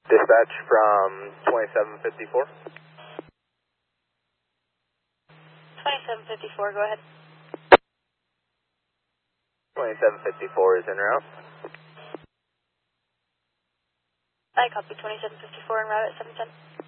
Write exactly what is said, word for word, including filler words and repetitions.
Dispatch from twenty-seven fifty-four. twenty-seven fifty-four, go ahead. twenty-seven fifty-four is en route. I copy twenty-seven fifty-four en route at seven ten.